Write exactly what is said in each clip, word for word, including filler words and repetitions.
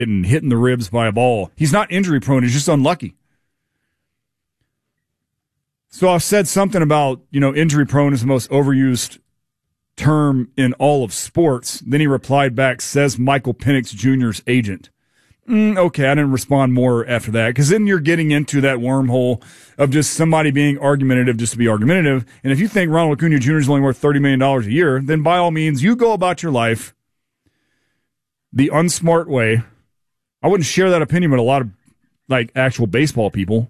and hitting the ribs by a ball. He's not injury prone. He's just unlucky. So I've said something about, you know, injury prone is the most overused term in all of sports. Then he replied back, says Michael Penix Junior's agent. Mm, okay, I didn't respond more after that, because then you're getting into that wormhole of just somebody being argumentative just to be argumentative. And if you think Ronald Acuna Junior is only worth thirty million dollars a year, then by all means, you go about your life the unsmart way. I wouldn't share that opinion with a lot of, like, actual baseball people.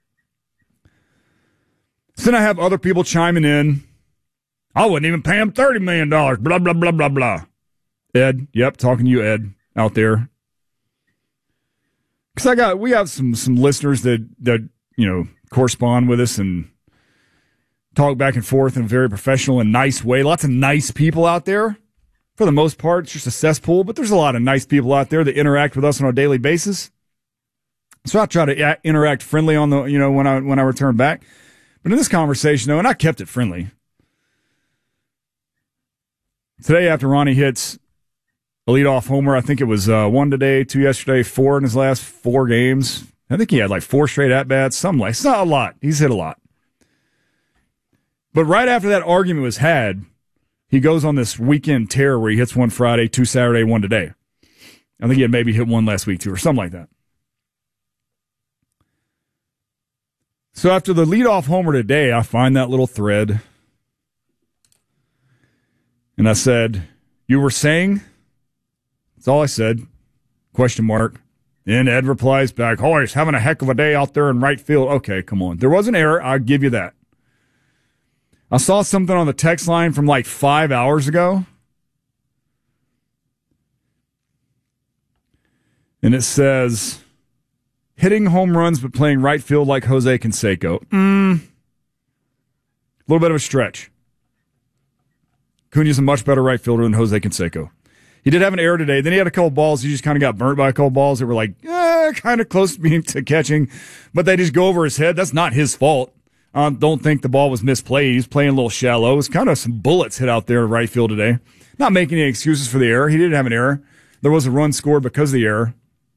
So then I have other people chiming in. I wouldn't even pay him thirty million dollars, blah, blah, blah, blah, blah. Ed, yep, talking to you, Ed, out there. Because I got, we have some some listeners that, that, you know, correspond with us and talk back and forth in a very professional and nice way. Lots of nice people out there. For the most part, it's just a cesspool, but there's a lot of nice people out there that interact with us on a daily basis. So I try to interact friendly on the, you know, when I when I return back. But in this conversation, though, and I kept it friendly. Today, after Ronnie hits a leadoff homer, I think it was uh, one today, two yesterday, four in his last four games. I think he had like four straight at-bats, something like, it's not a lot. He's hit a lot. But right after that argument was had, he goes on this weekend tear where he hits one Friday, two Saturday, one today. I think he had maybe hit one last week too, or something like that. So after the leadoff homer today, I find that little thread. And I said, you were saying? That's all I said. Question mark. And Ed replies back, oh, he's having a heck of a day out there in right field. Okay, come on. There was an error. I'll give you that. I saw something on the text line from like five hours ago. And it says, hitting home runs but playing right field like Jose Canseco. Mm. A little bit of a stretch. Acuna's a much better right fielder than Jose Canseco. He did have an error today. Then he had a couple balls. He just kind of got burnt by a couple balls that were like, eh, kind of close to being to catching. But they just go over his head. That's not his fault. I um, don't think the ball was misplayed. He's playing a little shallow. It's kind of some bullets hit out there in right field today. Not making any excuses for the error. He did have an error. There was a run scored because of the error.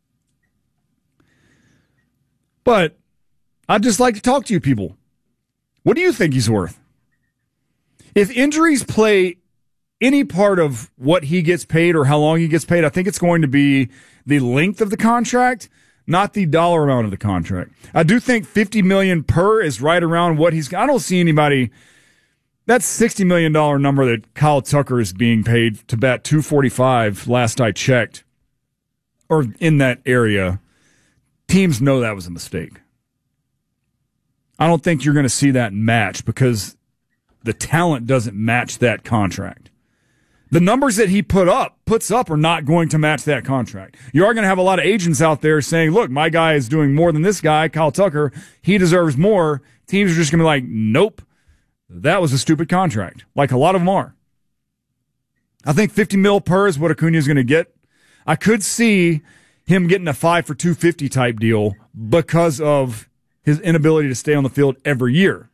But I'd just like to talk to you people. What do you think he's worth? If injuries play any part of what he gets paid or how long he gets paid, I think it's going to be the length of the contract, not the dollar amount of the contract. I do think fifty million dollars per is right around what he's. I don't see anybody. That's sixty million dollars number that Kyle Tucker is being paid to bat two forty-five last I checked, or in that area. Teams know that was a mistake. I don't think you're going to see that match because the talent doesn't match that contract. The numbers that he put up, puts up are not going to match that contract. You are going to have a lot of agents out there saying, look, my guy is doing more than this guy, Kyle Tucker. He deserves more. Teams are just going to be like, nope, that was a stupid contract, like a lot of them are. I think fifty mil per is what Acuna is going to get. I could see him getting a five for two fifty type deal because of his inability to stay on the field every year.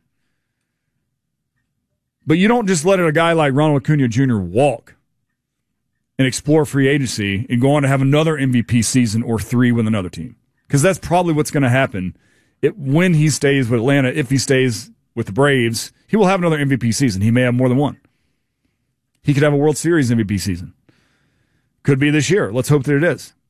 But you don't just let a guy like Ronald Acuna Junior walk and explore free agency and go on to have another M V P season or three with another team. Because that's probably what's going to happen it, when he stays with Atlanta. If he stays with the Braves, he will have another M V P season. He may have more than one. He could have a World Series M V P season. Could be this year. Let's hope that it is.